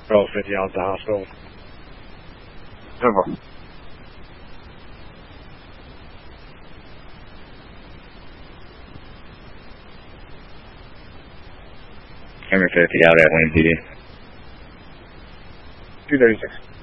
1250 out to the hospital. 10-4. Number 50 out at Wayne PD. 236.